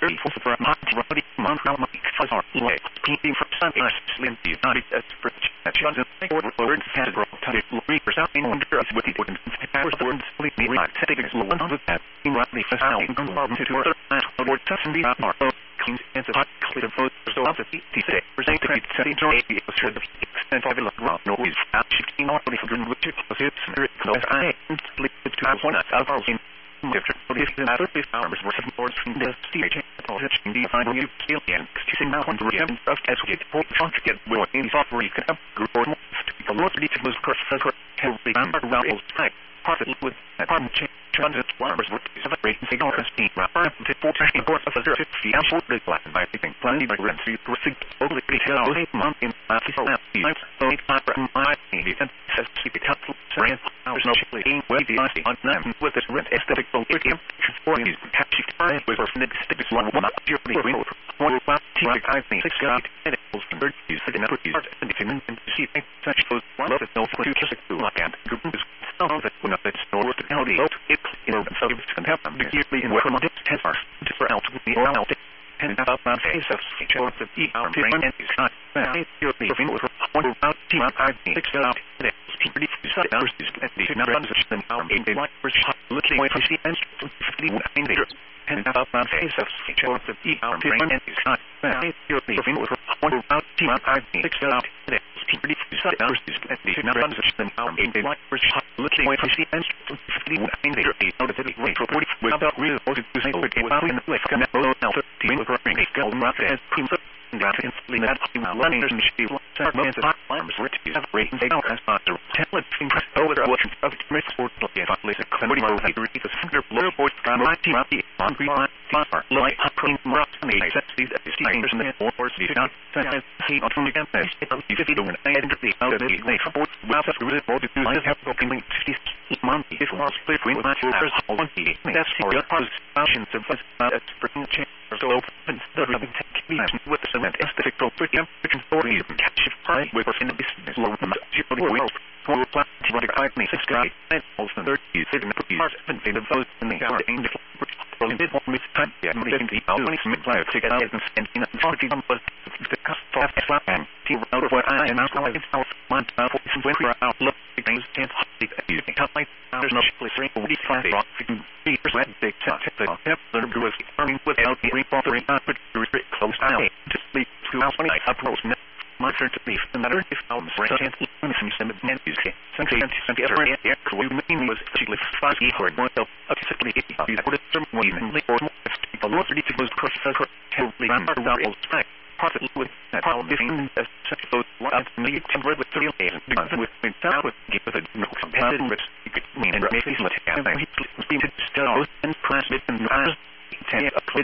for a hot rowdy month now my fuzz are like peeping from sun in a slim United for Johnson words had brought to the reapers out in wonder us with the wooden powers the words leave me right setting is low on the that in rightly for sound in conform to other word touch and be are cleans and the hot clear of those so of the say present to setting to a should the extent of the ground no is shifting on the good which it was its spirit close I and split to one out of in different if the matter if arms were some words from the stage at all hitching the final you still and kissing now on the reason of as we get for to get will in software you can have group or the Lord to was cursed can be numbered around his type partly with apartment transit farmers with rating signal and speed rapper to 14 course of 50 and short the glass by thinking plenty by rent so you proceed only detail 8 months in so my defense says keep it helpful there's no being way the honesty on them with this rent aesthetic for these catchy time with our sticks one your one about I think 6 God and it was converted use the network use and defend and see such those one of the no for 2 to look at group is some of it when up it's no to tell the it in a so it's can help them the yearly in where from this test first to for out to the out and about my face of shows of the arm brain and is not you're the one about team I think 6 out it's pretty side hours is and the number of them arm in the like for looking away from the end 51 and about my face of shows of the arm brain and is not you're the one about team I think 6 out it's pretty side hours is and the number of them arm in the like for looking away from the end 51 and the out of the rate for 40 without real or to say over the about in the like now 13 for a go not as creams up and instantly that running and she start most of farmers were to have rating they don't as not to tell it over the watching of the sport like listen somebody more like read the center blur board from my team the laundry line far like clean rock and they set these at the steamers and the force the not see on the campus it will be 50 doing and the out of the late support well that's good for the I have broken 50 month if was clear with my first one that's for your options of spring change so open the with the cement aesthetic pretty which for you catch it high with in the business low world for plastic like I think 6 guy and also 30 sitting the part and the vote in the hour in the probably did one with time yeah making the only cement fire to get out and in a party but the cost for slap and see out of what I am now like it's out month for when we are out look things can't you think like there's no place ring for the front rock be percent big top have the growth farming without the reporting but close down just leave 2020 approach my turn to leave the matter if I'm right chance some and use it something the other we mean was actually 5 or more of simply it would have some way and or more if the Lord to was cross heavily around all spec profit with that problem living as such those lots of me temporary with 3 days and with out with give with a no competitive risk you could mean and maybe let it happen he being to still and class with and